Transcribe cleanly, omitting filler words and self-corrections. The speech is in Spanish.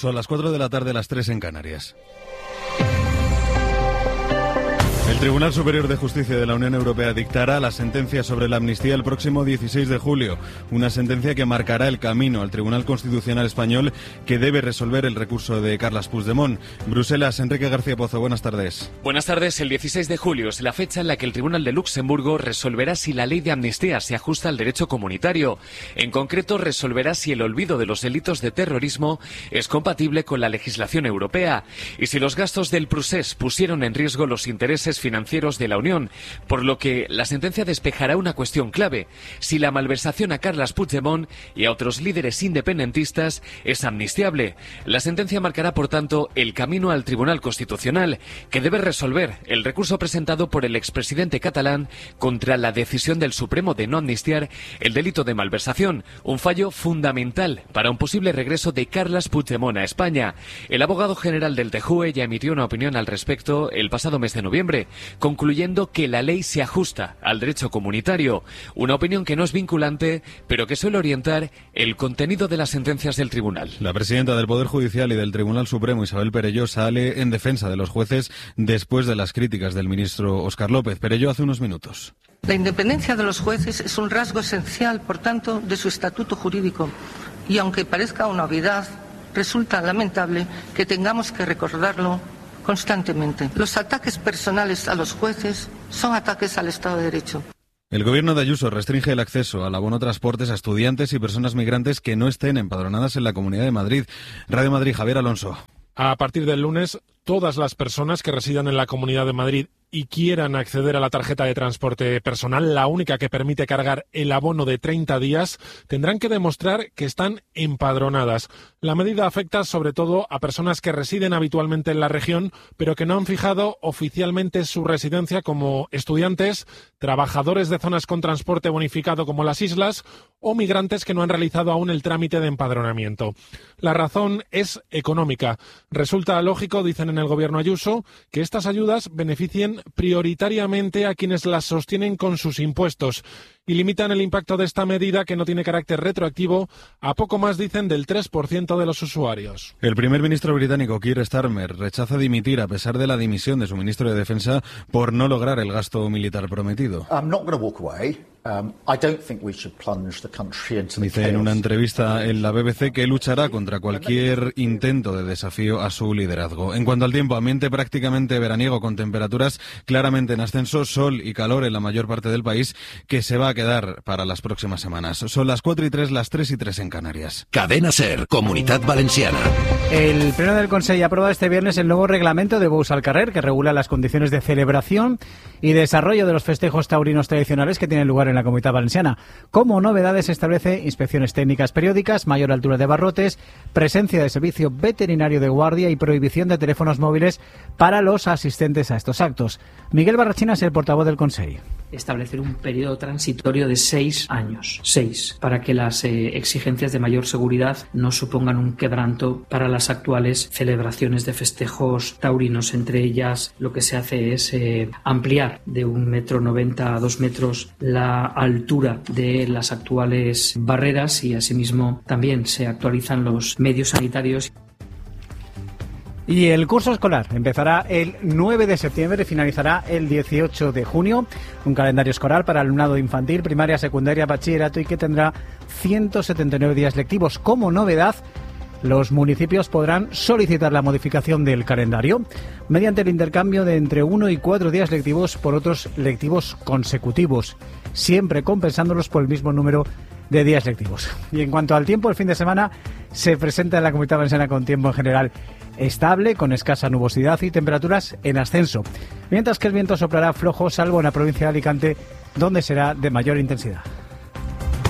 Son las 4 de la tarde, las 3 en Canarias. El Tribunal Superior de Justicia de la Unión Europea dictará la sentencia sobre la amnistía el próximo 16 de julio, una sentencia que marcará el camino al Tribunal Constitucional Español, que debe resolver el recurso de Carles Puigdemont. Bruselas, Enrique García Pozo, buenas tardes. Buenas tardes. El 16 de julio es la fecha en la que el Tribunal de Luxemburgo resolverá si la ley de amnistía se ajusta al derecho comunitario. En concreto, resolverá si el olvido de los delitos de terrorismo es compatible con la legislación europea y si los gastos del procés pusieron en riesgo los intereses financieros de la Unión, por lo que la sentencia despejará una cuestión clave: si la malversación a Carles Puigdemont y a otros líderes independentistas es amnistiable. La sentencia marcará, por tanto, el camino al Tribunal Constitucional, que debe resolver el recurso presentado por el expresidente catalán contra la decisión del Supremo de no amnistiar el delito de malversación, un fallo fundamental para un posible regreso de Carles Puigdemont a España. El abogado general del TJUE ya emitió una opinión al respecto el pasado mes de noviembre, concluyendo que la ley se ajusta al derecho comunitario, una opinión que no es vinculante, pero que suele orientar el contenido de las sentencias del tribunal. La presidenta del Poder Judicial y del Tribunal Supremo, Isabel Perelló, sale en defensa de los jueces después de las críticas del ministro Óscar López. Perelló hace unos minutos. La independencia de los jueces es un rasgo esencial, por tanto, de su estatuto jurídico, y aunque parezca una obviedad, resulta lamentable que tengamos que recordarlo constantemente. Los ataques personales a los jueces son ataques al Estado de Derecho. El gobierno de Ayuso restringe el acceso al abono transportes a estudiantes y personas migrantes que no estén empadronadas en la Comunidad de Madrid. Radio Madrid, Javier Alonso. A partir del lunes, todas las personas que residan en la Comunidad de Madrid y quieran acceder a la tarjeta de transporte personal, la única que permite cargar el abono de 30 días, tendrán que demostrar que están empadronadas. La medida afecta sobre todo a personas que residen habitualmente en la región, pero que no han fijado oficialmente su residencia, como estudiantes, trabajadores de zonas con transporte bonificado como las islas o migrantes que no han realizado aún el trámite de empadronamiento. La razón es económica. Resulta lógico, dicen en el gobierno Ayuso, que estas ayudas beneficien prioritariamente a quienes las sostienen con sus impuestos y limitan el impacto de esta medida, que no tiene carácter retroactivo, a poco más, dicen, del 3% de los usuarios. El primer ministro británico Keir Starmer rechaza dimitir a pesar de la dimisión de su ministro de Defensa por no lograr el gasto militar prometido. Dice en una entrevista en la BBC que luchará contra cualquier intento de desafío a su liderazgo. En cuanto al tiempo, ambiente prácticamente veraniego con temperaturas claramente en ascenso, sol y calor en la mayor parte del país, que se va a quedar para las próximas semanas. Son las 4:03, las 3:03 en Canarias. Cadena SER, Comunitat Valenciana. El Pleno del Consell aprueba este viernes el nuevo reglamento de Bous al Carrer, que regula las condiciones de celebración y desarrollo de los festejos taurinos tradicionales que tienen lugar en la Comunidad Valenciana. Como novedades, establece inspecciones técnicas periódicas, mayor altura de barrotes, presencia de servicio veterinario de guardia y prohibición de teléfonos móviles para los asistentes a estos actos. Miguel Barrachina es el portavoz del Consell. Establecer un periodo transitorio de 6 años, 6, para que las exigencias de mayor seguridad no supongan un quebranto para las actuales celebraciones de festejos taurinos. Entre ellas, lo que se hace es ampliar de 1,90 m a 2 metros la altura de las actuales barreras y asimismo también se actualizan los medios sanitarios. Y el curso escolar empezará el 9 de septiembre y finalizará el 18 de junio. Un calendario escolar para alumnado infantil, primaria, secundaria, bachillerato y que tendrá 179 días lectivos. Como novedad, los municipios podrán solicitar la modificación del calendario mediante el intercambio de entre 1 y 4 días lectivos por otros lectivos consecutivos, siempre compensándolos por el mismo número de días lectivos. Y en cuanto al tiempo, el fin de semana se presenta en la Comunidad Valenciana con tiempo en general estable, con escasa nubosidad y temperaturas en ascenso, mientras que el viento soplará flojo, salvo en la provincia de Alicante, donde será de mayor intensidad.